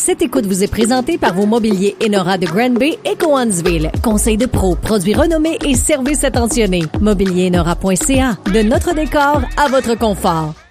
Cette écoute vous est présentée par vos mobiliers Enora de Granby et Cowansville. Conseil de pro, produits renommés et services attentionnés. Mobilierenora.ca. De notre décor à votre confort.